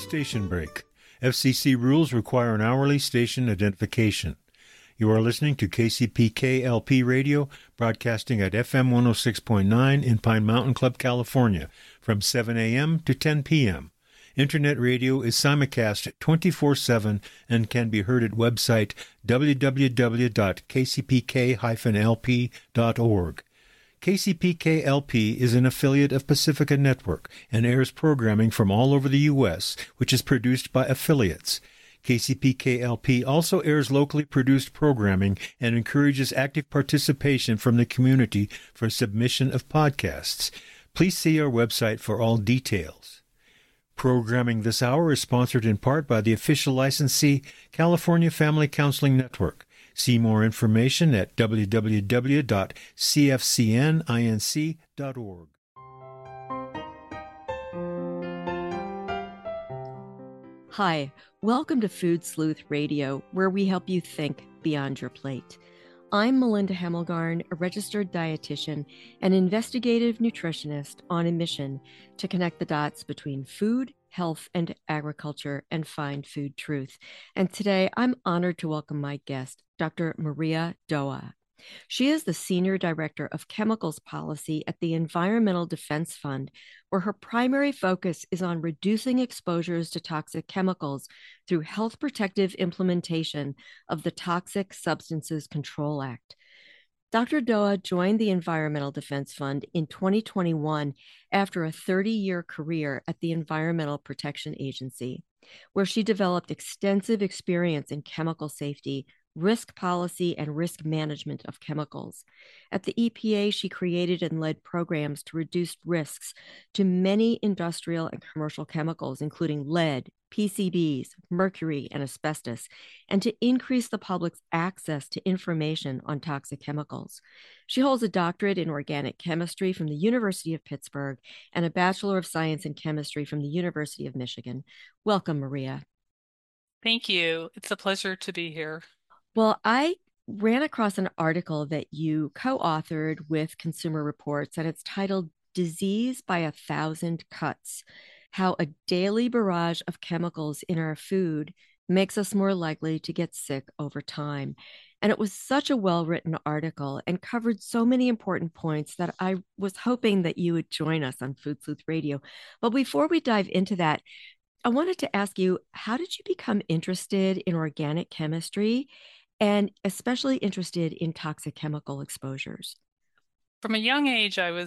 Station break. FCC rules require an hourly station identification. You are listening to KCPK LP Radio, broadcasting at FM 106.9 in Pine Mountain Club, California, from 7 a.m. to 10 p.m. Internet radio is simulcast 24/7 and can be heard at website www.kcpk-lp.org. KCPK-LP is an affiliate of Pacifica Network and airs programming from all over the U.S., which is produced by affiliates. KCPK-LP also airs locally produced programming and encourages active participation from the community for submission of podcasts. Please see our website for all details. Programming this hour is sponsored in part by the official licensee, California Family Counseling Network. See more information at www.cfcninc.org. Hi, welcome to Food Sleuth Radio, where we help you think beyond your plate. I'm Melinda Hemmelgarn, a registered dietitian and investigative nutritionist on a mission to connect the dots between food, health, and agriculture and find food truth. And today I'm honored to welcome my guest, Dr. Maria Doa. She is the Senior Director of Chemicals Policy at the Environmental Defense Fund, where her primary focus is on reducing exposures to toxic chemicals through health protective implementation of the Toxic Substances Control Act. Dr. Doa joined the Environmental Defense Fund in 2021 after a 30-year career at the Environmental Protection Agency, where she developed extensive experience in chemical safety, risk policy, and risk management of chemicals. At the EPA, she created and led programs to reduce risks to many industrial and commercial chemicals, including lead, PCBs, mercury, and asbestos, and to increase the public's access to information on toxic chemicals. She holds a doctorate in organic chemistry from the University of Pittsburgh and a Bachelor of Science in Chemistry from the University of Michigan. Welcome, Maria. Thank you. It's a pleasure to be here. Well, I ran across an article that you co-authored with Consumer Reports, and it's titled Disease by a Thousand Cuts: How a Daily Barrage of Chemicals in Our Food Makes Us More Likely to Get Sick Over Time. And it was such a well-written article and covered so many important points that I was hoping that you would join us on Food Sleuth Radio. But before we dive into that, I wanted to ask you, how did you become interested in organic chemistry and especially interested in toxic chemical exposures? From a young age, I was